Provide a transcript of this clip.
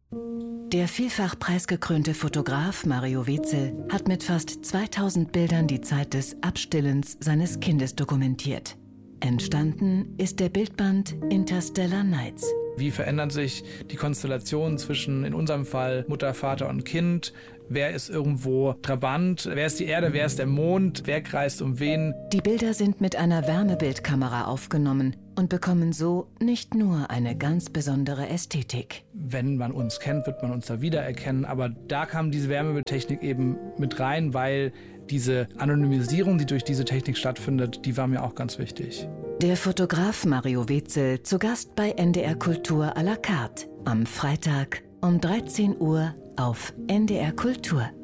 Der vielfach preisgekrönte Fotograf Mario Wetzel hat mit fast 2000 Bildern die Zeit des Abstillens seines Kindes dokumentiert. Entstanden ist der Bildband Interstellar Nights. Wie verändern sich die Konstellationen zwischen, in unserem Fall, Mutter, Vater und Kind? Wer ist irgendwo Trabant? Wer ist die Erde? Wer ist der Mond? Wer kreist um wen? Die Bilder sind mit einer Wärmebildkamera aufgenommen und bekommen so nicht nur eine ganz besondere Ästhetik. Wenn man uns kennt, wird man uns da wiedererkennen. Aber da kam diese Wärmebildtechnik eben mit rein, weil diese Anonymisierung, die durch diese Technik stattfindet, die war mir auch ganz wichtig. Der Fotograf Mario Wetzel zu Gast bei NDR Kultur à la carte am Freitag um 13 Uhr auf NDR Kultur.